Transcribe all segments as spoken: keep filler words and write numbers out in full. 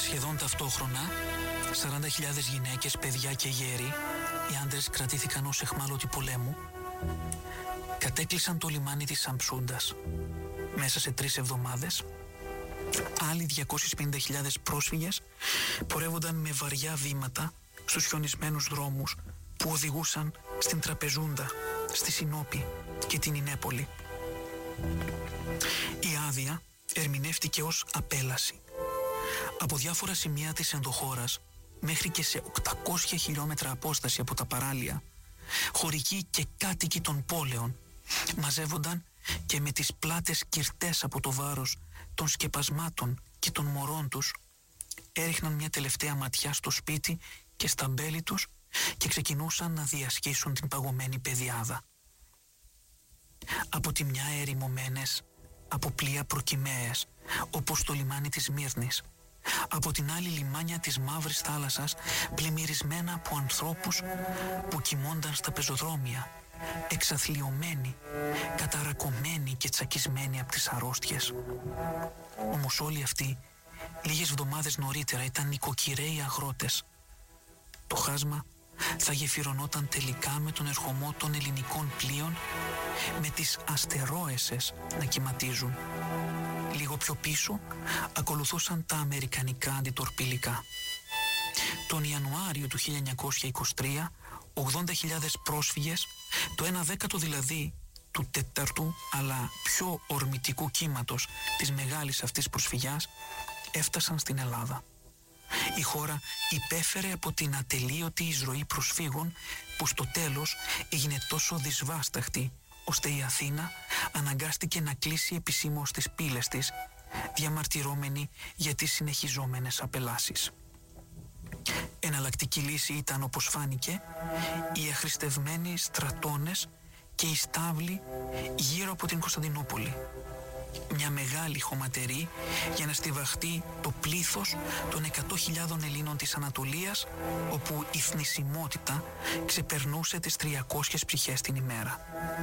Σχεδόν ταυτόχρονα, σαράντα χιλιάδες γυναίκες, παιδιά και γέροι, οι άντρες κρατήθηκαν ως αιχμάλωτοι πολέμου, κατέκλεισαν το λιμάνι της Σαμψούντας. Μέσα σε τρεις εβδομάδες, άλλοι διακόσιες πενήντα χιλιάδες πρόσφυγες πορεύονταν με βαριά βήματα στους χιονισμένους δρόμους που οδηγούσαν στην Τραπεζούντα, στη Σινόπη και την Ινέπολη. Η άδεια ερμηνεύτηκε ως απέλαση. Από διάφορα σημεία της ενδοχώρας, μέχρι και σε οκτακόσια χιλιόμετρα απόσταση από τα παράλια, χωρικοί και κάτοικοι των πόλεων μαζεύονταν και με τις πλάτες κυρτές από το βάρος των σκεπασμάτων και των μωρών τους έριχναν μια τελευταία ματιά στο σπίτι και στα μπέλη τους και ξεκινούσαν να διασχίσουν την παγωμένη πεδιάδα. Από τη μια ερημωμένες από πλοία προκυμαίες, όπως το λιμάνι της Μύρνης, από την άλλη λιμάνια της Μαύρης Θάλασσας, πλημμυρισμένα από ανθρώπους που κοιμώνταν στα πεζοδρόμια, εξαθλιωμένοι, καταρακωμένοι και τσακισμένοι από τις αρρώστιες. Όμως όλοι αυτοί, λίγες εβδομάδες νωρίτερα, ήταν νοικοκυρέοι αγρότες. Το χάσμα θα γεφυρωνόταν τελικά με τον ερχομό των ελληνικών πλοίων, με τις αστερόεσες να κυματίζουν. Λίγο πιο πίσω ακολουθούσαν τα αμερικανικά αντιτορπιλικά. Τον Ιανουάριο του χίλια εννιακόσια είκοσι τρία, ογδόντα χιλιάδες πρόσφυγες, το ένα δέκατο δηλαδή του τέταρτου αλλά πιο ορμητικού κύματος της μεγάλης αυτής προσφυγιάς, έφτασαν στην Ελλάδα. Η χώρα υπέφερε από την ατελείωτη εισρωή προσφύγων που στο τέλος έγινε τόσο δυσβάσταχτη, ώστε η Αθήνα αναγκάστηκε να κλείσει επισήμως τις πύλες της, διαμαρτυρώμενη για τις συνεχιζόμενες απελάσεις. Εναλλακτική λύση ήταν, όπως φάνηκε, οι αχρηστευμένοι στρατώνες και οι στάβλοι γύρω από την Κωνσταντινούπολη. Μια μεγάλη χωματερή για να στιβαχτεί το πλήθος των εκατό χιλιάδων Ελλήνων της Ανατολίας, όπου η θνησιμότητα ξεπερνούσε τις τριακόσιες ψυχές την ημέρα.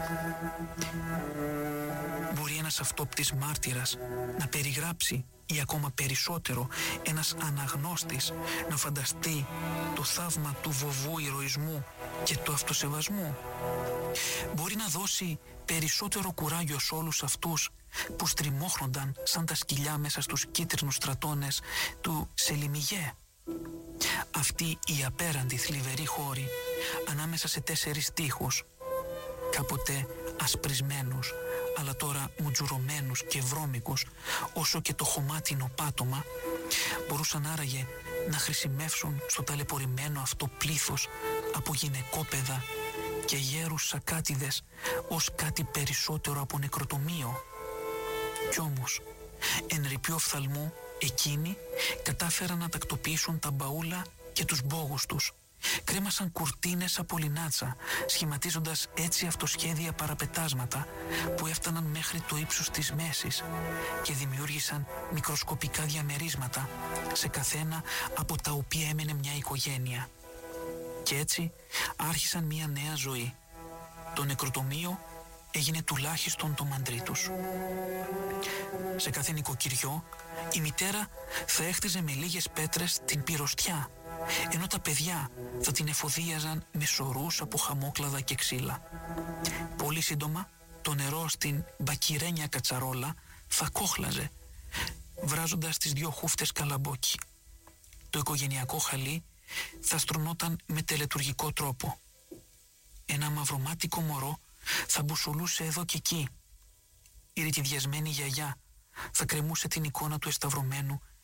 Μπορεί ένας αυτόπτης μάρτυρας να περιγράψει, ή ακόμα περισσότερο ένας αναγνώστης να φανταστεί το θαύμα του βοβού ηρωισμού και του αυτοσεβασμού? Μπορεί να δώσει περισσότερο κουράγιο σε όλους αυτούς που στριμώχνονταν σαν τα σκυλιά μέσα στους κίτρινους στρατώνες του Σελιμιγέ? Αυτοί οι απέραντοι θλιβεροί χώροι ανάμεσα σε τέσσερις τείχους, κάποτε ασπρισμένους αλλά τώρα μουτζουρωμένους και βρώμικους όσο και το χωμάτινο πάτωμα, μπορούσαν άραγε να χρησιμεύσουν στο ταλαιπωρημένο αυτό πλήθος από γυναικόπαιδα και γέρους σακάτιδες ως κάτι περισσότερο από νεκροτομείο. Κι όμως, εν ρηπιό φθαλμού, εκείνοι κατάφεραν να τακτοποιήσουν τα μπαούλα και τους μπόγους τους. Κρέμασαν κουρτίνες από λινάτσα, σχηματίζοντας έτσι αυτοσχέδια παραπετάσματα που έφταναν μέχρι το ύψος της μέσης και δημιούργησαν μικροσκοπικά διαμερίσματα σε καθένα από τα οποία έμενε μια οικογένεια. Και έτσι άρχισαν μια νέα ζωή. Το νεκροτομείο έγινε τουλάχιστον το μαντρί τους. Σε κάθε νοικοκυριό η μητέρα θα έχτιζε με λίγες πέτρες την πυροστιά, ενώ τα παιδιά θα την εφοδίαζαν με σωρούς από χαμόκλαδα και ξύλα. Πολύ σύντομα το νερό στην μπακυρένια κατσαρόλα θα κόχλαζε, βράζοντας τις δυο χούφτες καλαμπόκι. Το οικογενειακό χαλί θα στρωνόταν με τελετουργικό τρόπο. Ένα μαυρομάτικο μωρό θα μπουσουλούσε εδώ και εκεί. Η ρητιδιασμένη γιαγιά θα κρεμούσε την εικόνα του εσταυρωμένου